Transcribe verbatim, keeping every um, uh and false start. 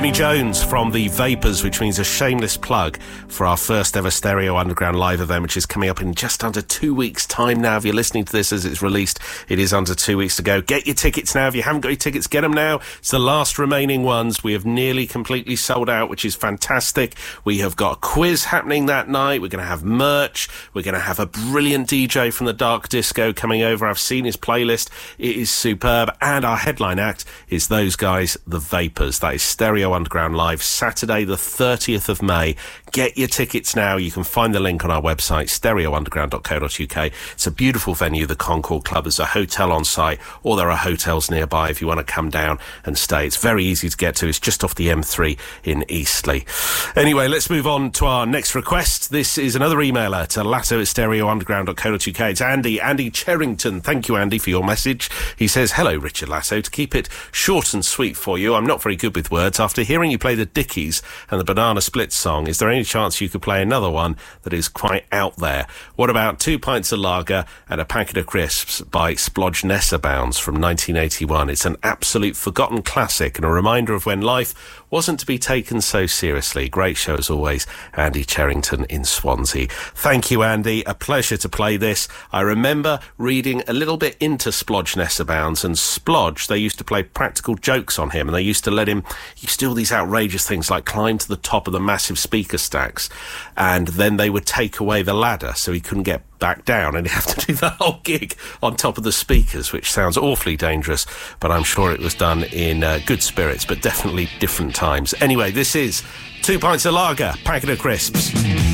Jimmy Jones from The Vapors, which means a shameless plug for our first ever Stereo Underground live event, which is coming up in just under two weeks' time now. If you're listening to this as it's released, it is under two weeks to go. Get your tickets now. If you haven't got your tickets, get them now. It's the last remaining ones. We have nearly completely sold out, which is fantastic. We have got a quiz happening that night. We're going to have merch. We're going to have a brilliant D J from the Dark Disco coming over. I've seen his playlist. It is superb. And our headline act is those guys, The Vapors. That is Stereo Underground Live, Saturday the thirtieth of May. Get your tickets now. You can find the link on our website, stereo underground dot co dot uk. It's a beautiful venue, the Concord Club. There's a hotel on site, or there are hotels nearby if you want to come down and stay. It's very easy to get to. It's just off the M three in Eastleigh. Anyway, let's move on to our next request. This is another emailer to lasso at stereo underground dot co dot uk. It's Andy, Andy Cherrington. Thank you, Andy, for your message. He says, hello, Richard Lasso. To keep it short and sweet for you, I'm not very good with words. After hearing you play the Dickies and the Banana Split song, is there any chance you could play another one that is quite out there? What about Two Pints of Lager and a Packet of Crisps by Splodge Nessabounds from nineteen eighty-one? It's an absolute forgotten classic and a reminder of when life wasn't to be taken so seriously. Great show as always, Andy Cherrington in Swansea. Thank you, Andy. A pleasure to play this. I remember reading a little bit into Splodge Nessabounds, and Splodge, they used to play practical jokes on him, and they used to let him, he used to do all these outrageous things like climb to the top of the massive speaker stacks, and then they would take away the ladder so he couldn't get back down, and he'd have to do the whole gig on top of the speakers, which sounds awfully dangerous, but I'm sure it was done in uh, good spirits, but definitely different times. Anyway, this is Two Pints of Lager, Packet of Crisps.